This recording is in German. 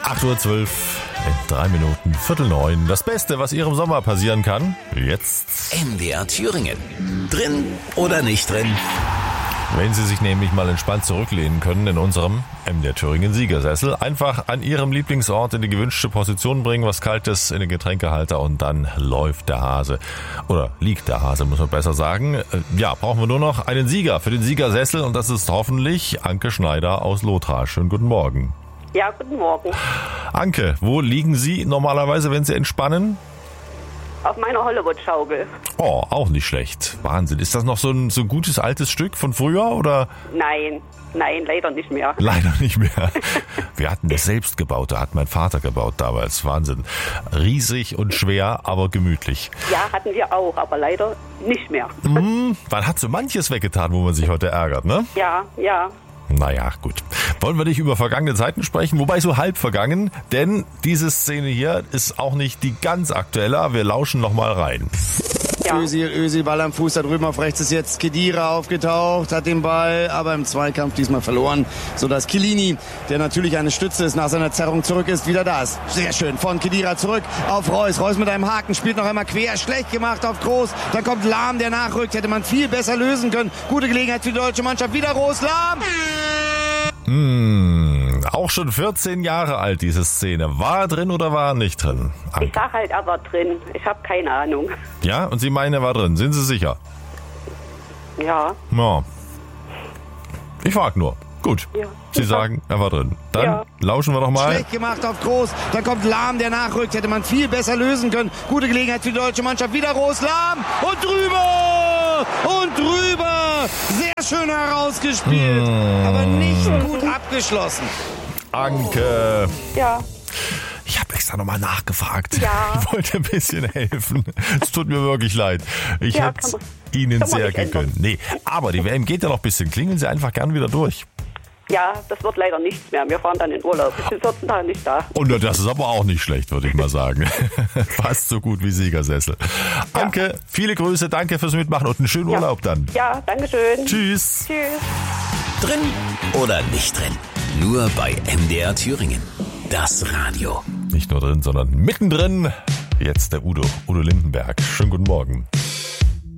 8:12 Uhr, in 3 Minuten, 8:45. Das Beste, was Ihrem Sommer passieren kann, jetzt. MDR Thüringen. Drin oder nicht drin? Wenn Sie sich nämlich mal entspannt zurücklehnen können in unserem MDR Thüringen Siegersessel, einfach an Ihrem Lieblingsort in die gewünschte Position bringen, was Kaltes in den Getränkehalter und dann läuft der Hase. Oder liegt der Hase, muss man besser sagen. Ja, brauchen wir nur noch einen Sieger für den Siegersessel und das ist hoffentlich Anke Schneider aus Lothar. Schönen guten Morgen. Ja, guten Morgen. Anke, wo liegen Sie normalerweise, wenn Sie entspannen? Auf meiner Hollywood-Schaukel. Oh, auch nicht schlecht. Wahnsinn. Ist das noch so ein gutes altes Stück von früher oder? Nein, leider nicht mehr. Leider nicht mehr. Wir hatten das selbst gebaut. Da hat mein Vater gebaut damals. Wahnsinn. Riesig und schwer, aber gemütlich. Ja, hatten wir auch, aber leider nicht mehr. Man hat so manches weggetan, wo man sich heute ärgert, ne? Ja. Naja, gut. Wollen wir nicht über vergangene Zeiten sprechen? Wobei so halb vergangen, denn diese Szene hier ist auch nicht die ganz aktuelle. Wir lauschen nochmal rein. Ja. Özil, Ball am Fuß, da drüben auf rechts ist jetzt Khedira aufgetaucht, hat den Ball, aber im Zweikampf diesmal verloren, sodass Chiellini, der natürlich eine Stütze ist, nach seiner Zerrung zurück ist, wieder da ist. Sehr schön, von Khedira zurück auf Reus. Reus mit einem Haken, spielt noch einmal quer, schlecht gemacht auf Groß. Dann kommt Lahm, der nachrückt, hätte man viel besser lösen können. Gute Gelegenheit für die deutsche Mannschaft, wieder Roos, Lahm! Auch schon 14 Jahre alt, diese Szene. War er drin oder war er nicht drin? Ich sag halt, er war drin. Ich habe keine Ahnung. Ja, und Sie meinen, er war drin. Sind Sie sicher? Ja. Ja. Ich frage nur. Gut. Ja. Sie sagen, er war drin. Dann lauschen wir doch mal. Schlecht gemacht auf Groß. Dann kommt Lahm, der nachrückt. Hätte man viel besser lösen können. Gute Gelegenheit für die deutsche Mannschaft. Wieder Roos, Lahm. Und drüber! Und drüber! Sehr schön herausgespielt. Aber nicht gut abgeschlossen. Anke. Ja. Ich habe extra nochmal nachgefragt. Ja. Ich wollte ein bisschen helfen. Es tut mir wirklich leid. Ich Ja, hätte kann Ihnen man sehr nicht ändern. gegönnt. Nee, aber die WM geht ja noch ein bisschen. Klingeln Sie einfach gern wieder durch. Ja, das wird leider nichts mehr. Wir fahren dann in Urlaub. Ich bin 14 Tage nicht da. Und das ist aber auch nicht schlecht, würde ich mal sagen. Fast so gut wie Siegersessel. Anke, viele Grüße, danke fürs Mitmachen und einen schönen Urlaub dann. Ja, dankeschön. Tschüss. Tschüss. Drin oder nicht drin? Nur bei MDR Thüringen. Das Radio. Nicht nur drin, sondern mittendrin. Jetzt der Udo Lindenberg. Schönen guten Morgen.